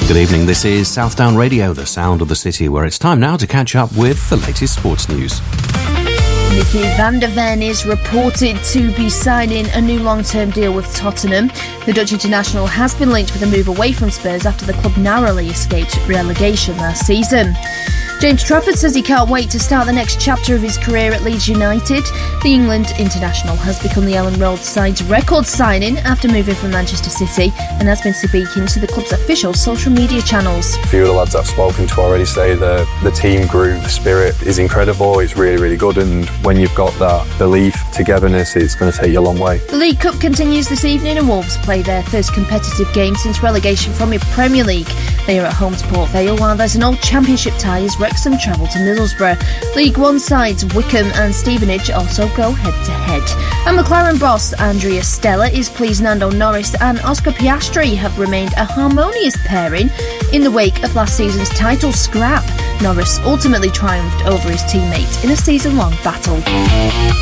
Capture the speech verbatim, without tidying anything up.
Good evening, this is Southdown Radio, the sound of the city, where it's time now to catch up with the latest sports news. Mickey van der Ven is reported to be signing a new long-term deal with Tottenham. The Dutch international has been linked with a move away from Spurs after the club narrowly escaped relegation last season. James Trafford says he can't wait to start the next chapter of his career at Leeds United. The England international has become the Ellen Road side's record signing after moving from Manchester City and has been speaking to the club's official social media channels. A few of the lads I've spoken to already say the, the team group spirit is incredible, it's really, really good, and when you've got that belief, togetherness, it's going to take you a long way. The League Cup continues this evening and Wolves play their first competitive game since relegation from the Premier League. They are at home to Port Vale, while there's an old championship tie as Wrexham travel to Middlesbrough. League One sides Wickham and Stevenage also go head-to-head. And McLaren boss Andrea Stella is pleased Lando Norris and Oscar Piastri have remained a harmonious pairing in the wake of last season's title scrap. Norris ultimately triumphed over his teammate in a season-long battle.